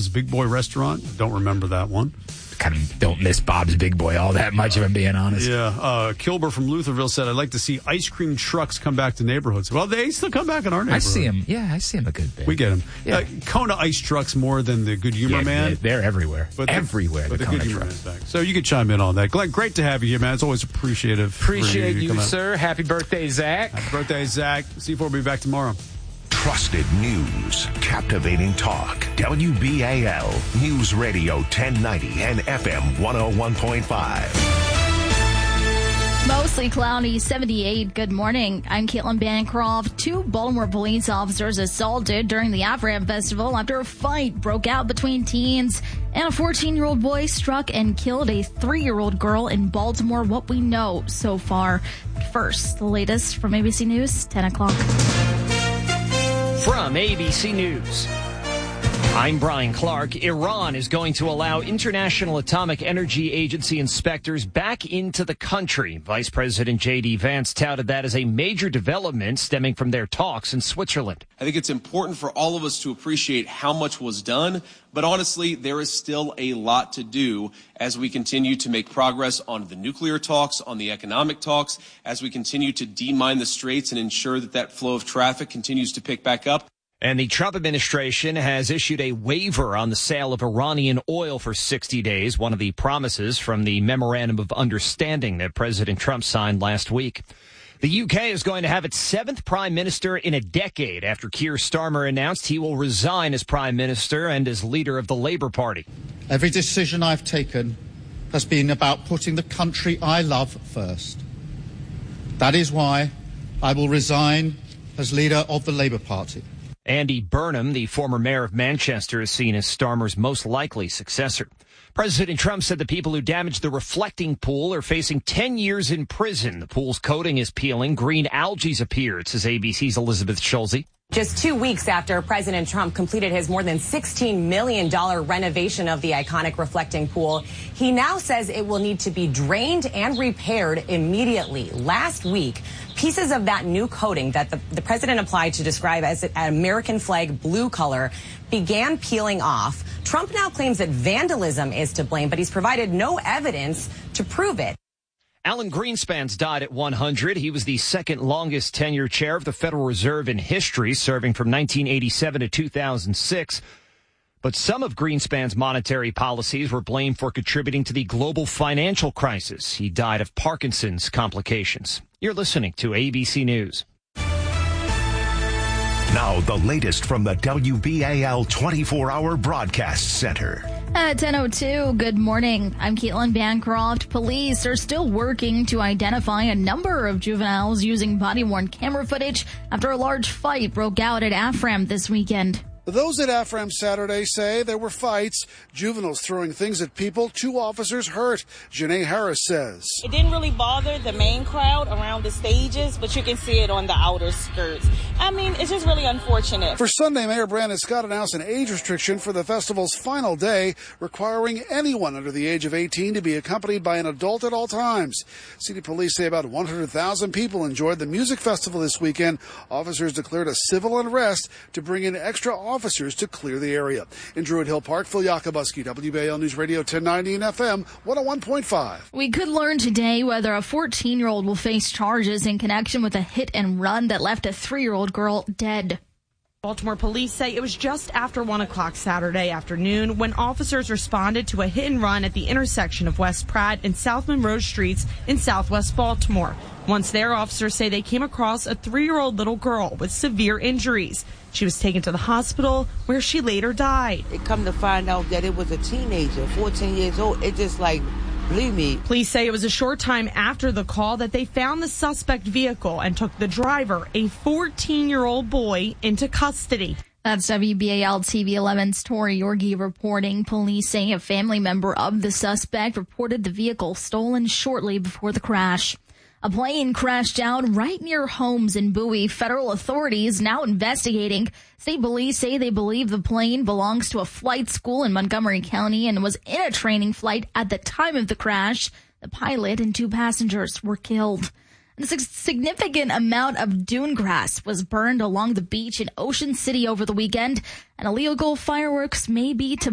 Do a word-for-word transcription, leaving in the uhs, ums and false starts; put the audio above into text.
Bob's Big Boy restaurant. Don't remember that one. Kind of don't miss Bob's Big Boy all that much, if I'm being honest. Yeah. Uh, Kilber from Lutherville said, I'd like to see ice cream trucks come back to neighborhoods. Well, they still come back in our neighborhood. I see them. Yeah, I see them a good bit. We get them. Yeah. Uh, Kona ice trucks more than the Good Humor yeah, Man. They're everywhere. But the, everywhere, but the, the Kona Good Humor trucks. Man's back. So you could chime in on that. Glenn, great to have you here, man. It's always appreciative. Appreciate you, you, sir. Happy birthday, Zach. Happy birthday, Zach. C four will be back tomorrow. Trusted news, captivating talk. W B A L News Radio ten ninety and F M one oh one point five. Mostly cloudy, seventy-eight. Good morning. I'm Caitlin Bancroft. Two Baltimore police officers assaulted during the AfroAm Festival after a fight broke out between teens, and a fourteen-year-old boy struck and killed a three-year-old girl in Baltimore. What we know so far. First, the latest from A B C News, ten o'clock. From A B C News, I'm Brian Clark. Iran is going to allow International Atomic Energy Agency inspectors back into the country. Vice President J D. Vance touted that as a major development stemming from their talks in Switzerland. I think it's important for all of us to appreciate how much was done, but honestly, there is still a lot to do as we continue to make progress on the nuclear talks, on the economic talks, as we continue to demine the straits and ensure that that flow of traffic continues to pick back up. And the Trump administration has issued a waiver on the sale of Iranian oil for sixty days, one of the promises from the Memorandum of Understanding that President Trump signed last week. The U K is going to have its seventh prime minister in a decade after Keir Starmer announced he will resign as prime minister and as leader of the Labour Party. Every decision I've taken has been about putting the country I love first. That is why I will resign as leader of the Labour Party. Andy Burnham, the former mayor of Manchester, is seen as Starmer's most likely successor. President Trump said the people who damaged the reflecting pool are facing ten years in prison. The pool's coating is peeling. Green algae's appeared, says A B C's Elizabeth Schulze. Just two weeks after President Trump completed his more than sixteen million dollars renovation of the iconic reflecting pool, he now says it will need to be drained and repaired immediately. Last week, pieces of that new coating that the, the president applied to describe as an American flag blue color began peeling off. Trump now claims that vandalism is to blame, but he's provided no evidence to prove it. Alan Greenspan's died at one hundred. He was the second longest tenure chair of the Federal Reserve in history, serving from nineteen eighty-seven to two thousand six. But some of Greenspan's monetary policies were blamed for contributing to the global financial crisis. He died of Parkinson's complications. You're listening to A B C News. Now, the latest from the W B A L twenty-four hour Broadcast Center. At ten oh two, good morning. I'm Caitlin Bancroft. Police are still working to identify a number of juveniles using body-worn camera footage after a large fight broke out at AfroAm this weekend. Those at AfroAm Saturday say there were fights, juveniles throwing things at people, two officers hurt. Janae Harris says. It didn't really bother the main crowd around the stages, but you can see it on the outer skirts. I mean, it's just really unfortunate. For Sunday, Mayor Brandon Scott announced an age restriction for the festival's final day, requiring anyone under the age of eighteen to be accompanied by an adult at all times. City police say about one hundred thousand people enjoyed the music festival this weekend. Officers declared a civil unrest to bring in extra officers to clear the area. In Druid Hill Park, Phil Yakubuski, W B A L News Radio ten ninety and F M one oh one point five. We could learn today whether a fourteen-year-old will face charges in connection with a hit and run that left a three-year-old girl dead. Baltimore police say it was just after one o'clock Saturday afternoon when officers responded to a hit and run at the intersection of West Pratt and South Monroe Streets in southwest Baltimore. Once there, officers say they came across a three-year-old little girl with severe injuries. She was taken to the hospital where she later died. It come to find out that it was a teenager, fourteen years old. It just like, believe me. Police say it was a short time after the call that they found the suspect vehicle and took the driver, a fourteen-year-old boy, into custody. That's W B A L T V eleven's Tori Yorgi reporting. Police say a family member of the suspect reported the vehicle stolen shortly before the crash. A plane crashed down right near homes in Bowie. Federal authorities now investigating. State police say they believe the plane belongs to a flight school in Montgomery County and was in a training flight at the time of the crash. The pilot and two passengers were killed. A significant amount of dune grass was burned along the beach in Ocean City over the weekend, and illegal fireworks may be to